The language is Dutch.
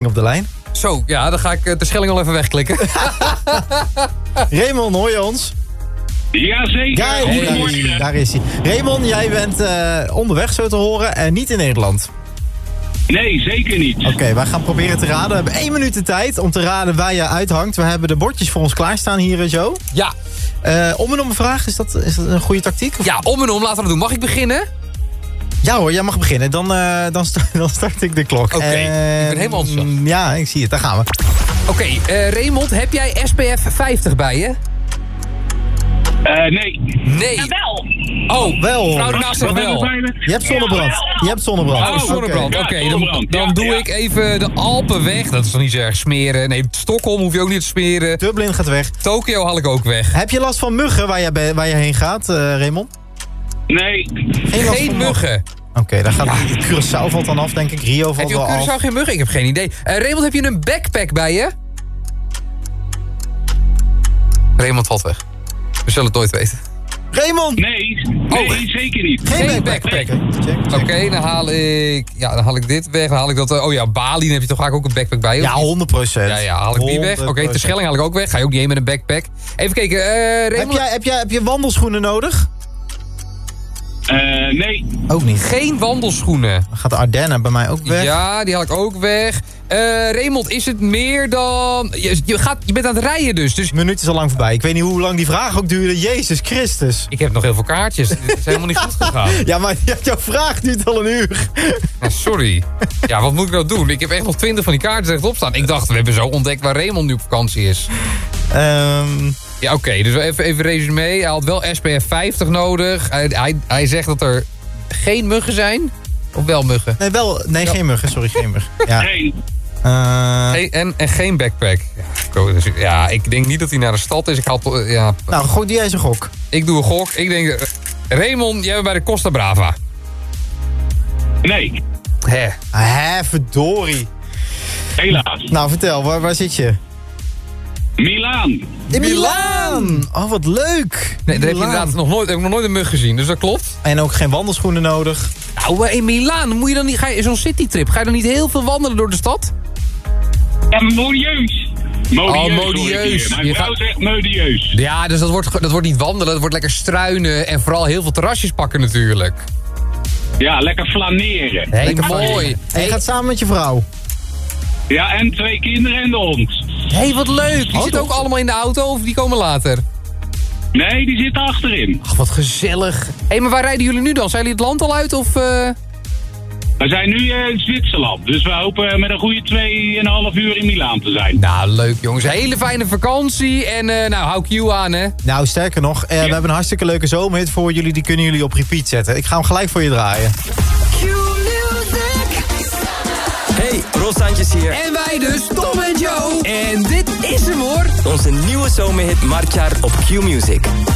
op de lijn. Zo, ja, dan ga ik de Schelling al even wegklikken. Raymond, hoor je ons? Jazeker. Kijk, daar is hij. Raymond, jij bent onderweg zo te horen en niet in Nederland. Nee, zeker niet. Oké, wij gaan proberen te raden. We hebben 1 minuut de tijd om te raden waar je uithangt. We hebben de bordjes voor ons klaarstaan hier, Joe. Ja. Om en om een vraag, is dat een goede tactiek? Of? Ja, om en om, laten we dat doen. Mag ik beginnen? Ja hoor, jij mag beginnen. Dan start ik de klok. Oké, ik ben helemaal enthousiast. Ja, ik zie het. Daar gaan we. Oké, Raymond, heb jij SPF 50 bij je? Nee. Nee. Ja, wel. Oh, Wel. Vrouw ernaast zegt wel. Je hebt zonnebrand. Je hebt zonnebrand. Oh, zonnebrand. Ja, Oké, zonnebrand. dan doe ik even de Alpen weg. Dat is nog niet zo erg smeren. Nee, Stockholm hoef je ook niet te smeren. Dublin gaat weg. Tokio haal ik ook weg. Heb je last van muggen waar je heen gaat, Raymond? Nee. Geen muggen. Oké, dan gaat Curaçao valt dan af, denk ik. Rio Heb valt je wel op af. Curaçao geen muggen? Ik heb geen idee. Raymond, heb je een backpack bij je? Raymond valt weg. We zullen het nooit weten. Raymond! Nee, zeker niet. Geen backpack. Check. Oké, dan haal ik dit weg. Dan haal ik dat... Oh ja, Bali, dan heb je toch vaak ook een backpack bij je? Ja, 100%. Ja, haal ik die weg. Oké, de Schelling haal ik ook weg. Ga je ook niet heen met een backpack. Even kijken, Raymond... Heb je wandelschoenen nodig? Nee. Ook niet. Geen wandelschoenen. Dan gaat de Ardennen bij mij ook weg. Ja, die haal ik ook weg. Raymond, is het meer dan... Je bent aan het rijden dus. Een minuut is al lang voorbij. Ik weet niet hoe lang die vraag ook duurde. Jezus Christus. Ik heb nog heel veel kaartjes. Dit is helemaal niet goed gegaan. Ja, maar jouw vraag duurt al 1 uur. Ja, sorry. Ja, wat moet ik nou doen? Ik heb echt nog 20 van die kaarten rechtop staan. Ik dacht, we hebben zo ontdekt waar Raymond nu op vakantie is. Ja, oké. Dus even resume. Hij had wel SPF 50 nodig. Hij zegt dat er geen muggen zijn. Of wel muggen? Nee, geen muggen. Sorry, geen muggen. Ja. Nee. En geen backpack. Ja, ik denk niet dat hij naar de stad is. Nou, gooi jij eens een gok. Ik doe een gok. Ik denk... Raymond, jij bent bij de Costa Brava. Nee. Verdorie. Helaas. Nou, vertel. Waar zit je? Milaan. In Milaan! Oh, wat leuk! Nee, daar heb je inderdaad heb ik nog nooit een mug gezien. Dus dat klopt. En ook geen wandelschoenen nodig. Nou, in Milaan moet je dan niet... Zo'n citytrip. Ga je dan niet heel veel wandelen door de stad? Ja, modieus. Modieus. Mijn vrouw zegt modieus. Ja, dus dat wordt niet wandelen. Dat wordt lekker struinen. En vooral heel veel terrasjes pakken natuurlijk. Ja, lekker flaneren. Hey, mooi. En je gaat samen met je vrouw. Ja, en 2 kinderen en de hond. Hey, wat leuk. Die zitten ook allemaal in de auto of die komen later? Nee, die zitten achterin. Ach, wat gezellig. Hé, maar waar rijden jullie nu dan? Zijn jullie het land al uit of... We zijn nu in Zwitserland, dus we hopen met een goede 2,5 uur in Milaan te zijn. Nou, leuk jongens. Hele fijne vakantie en nou, hou Q aan, hè. Nou, sterker nog, we hebben een hartstikke leuke zomerhit voor jullie. Die kunnen jullie op repeat zetten. Ik ga hem gelijk voor je draaien. Hey, Rosantjes hier. En wij dus, Tom en Joe. En dit is hem hoor. Onze nieuwe zomerhit Martjaar op Q-Music.